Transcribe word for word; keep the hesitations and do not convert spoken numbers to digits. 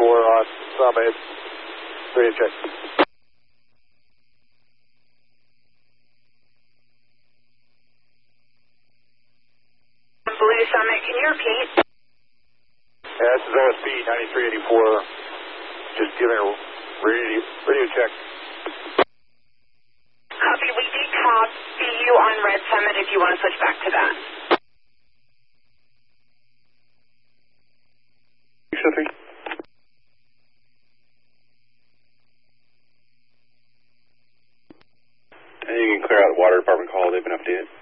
eighty-four on Summit. Ready to check. Blue Summit, can you repeat? Yeah, this is O S P ninety-three eighty-four. Just giving a radio, radio check. Copy, we did copy you on Red Summit if you want to switch back to that. Sophie? And you can clear out the water department call, they've been updated.